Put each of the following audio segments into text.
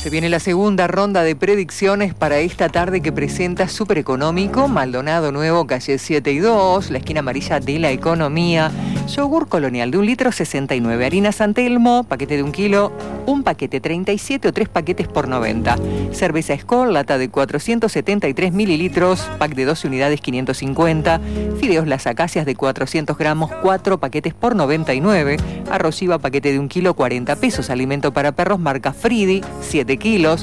Se viene la segunda ronda de predicciones para esta tarde que presenta Súper Económico, Maldonado Nuevo, calle 7 y 2, la esquina amarilla de la economía. Yogur Colonial de 1 litro 69, harina San Telmo, paquete de 1 kilo, un paquete 37 o 3 paquetes por 90. Cerveza Skol, lata de 473 mililitros, pack de 12 unidades 550. Fideos Las Acacias de 400 gramos, 4 paquetes por 99. Arroz Chiva, paquete de 1 kilo, 40 pesos. Alimento para perros marca Fridi, 7 kilos,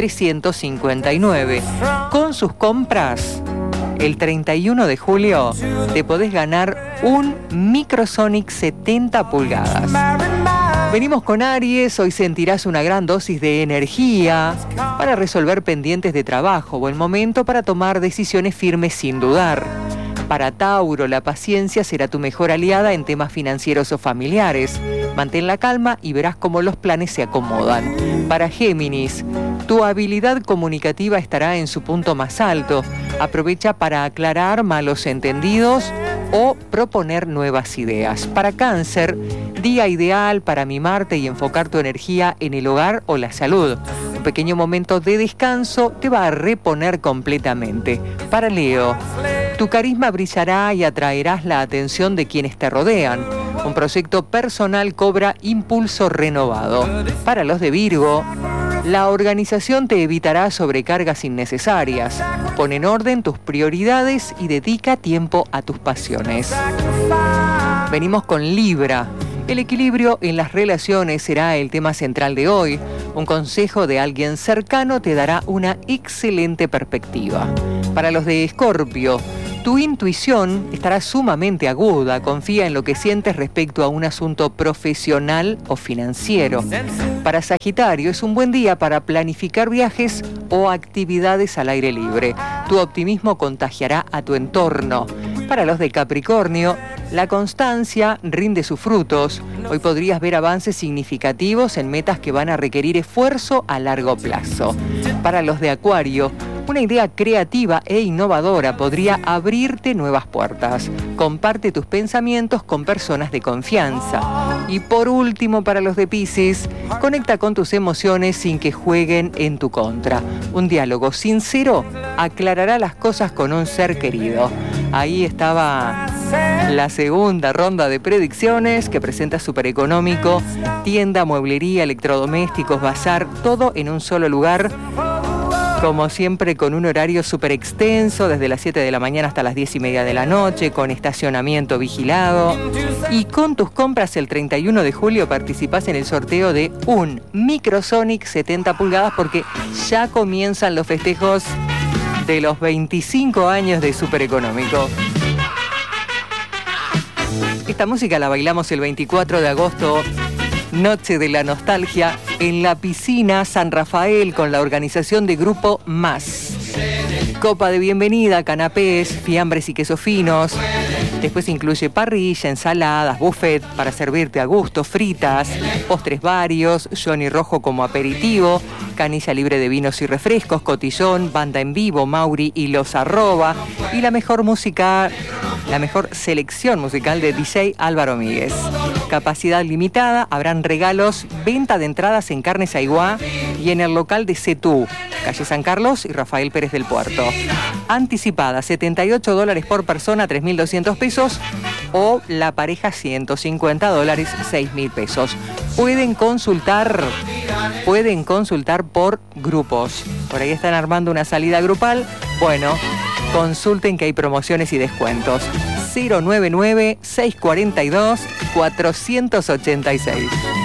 359. Con sus compras, el 31 de julio te podés ganar un Microsonic 70 pulgadas. Venimos con Aries, hoy sentirás una gran dosis de energía para resolver pendientes de trabajo. Buen momento para tomar decisiones firmes sin dudar. Para Tauro, la paciencia será tu mejor aliada en temas financieros o familiares. Mantén la calma y verás cómo los planes se acomodan. Para Géminis, tu habilidad comunicativa estará en su punto más alto. Aprovecha para aclarar malos entendidos o proponer nuevas ideas. Para Cáncer, día ideal para mimarte y enfocar tu energía en el hogar o la salud. Un pequeño momento de descanso te va a reponer completamente. Para Leo, tu carisma brillará y atraerás la atención de quienes te rodean. Un proyecto personal cobra impulso renovado. Para los de Virgo, la organización te evitará sobrecargas innecesarias. Pon en orden tus prioridades y dedica tiempo a tus pasiones. Venimos con Libra. El equilibrio en las relaciones será el tema central de hoy. Un consejo de alguien cercano te dará una excelente perspectiva. Para los de Escorpio, tu intuición estará sumamente aguda. Confía en lo que sientes respecto a un asunto profesional o financiero. Para Sagitario, es un buen día para planificar viajes o actividades al aire libre. Tu optimismo contagiará a tu entorno. Para los de Capricornio, la constancia rinde sus frutos. Hoy podrías ver avances significativos en metas que van a requerir esfuerzo a largo plazo. Para los de Acuario, una idea creativa e innovadora podría abrirte nuevas puertas. Comparte tus pensamientos con personas de confianza. Y por último, para los de Piscis, conecta con tus emociones sin que jueguen en tu contra. Un diálogo sincero aclarará las cosas con un ser querido. Ahí estaba la segunda ronda de predicciones que presenta Súper Económico. Tienda, mueblería, electrodomésticos, bazar, todo en un solo lugar. Como siempre, con un horario súper extenso, desde las 7 de la mañana hasta las 10:30 de la noche, con estacionamiento vigilado. Y con tus compras el 31 de julio participás en el sorteo de un Microsonic 70 pulgadas porque ya comienzan los festejos de los 25 años de Súper Económico. Esta música la bailamos el 24 de agosto, Noche de la Nostalgia, en la piscina San Rafael con la organización de Grupo Más. Copa de bienvenida, canapés, fiambres y quesos finos. Después incluye parrilla, ensaladas, buffet para servirte a gusto, fritas, postres varios, Johnny Rojo como aperitivo, canilla libre de vinos y refrescos, cotillón, banda en vivo, Mauri y Los Arroba, y la mejor selección musical de DJ Álvaro Míguez. Capacidad limitada, habrán regalos, venta de entradas en Carnes Aiguá y en el local de CETU, calle San Carlos y Rafael Pérez del Puerto. Anticipada, $78 por persona, 3.200 pesos, o la pareja $150, 6.000 pesos. Pueden consultar por grupos. Por ahí están armando una salida grupal. Bueno, consulten que hay promociones y descuentos. 099-642-486.